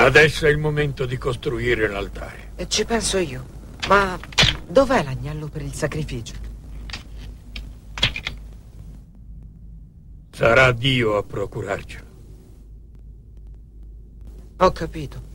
Adesso è il momento di costruire l'altare. E ci penso io. Ma dov'è l'agnello per il sacrificio? Sarà Dio a procurarcelo. Ho capito.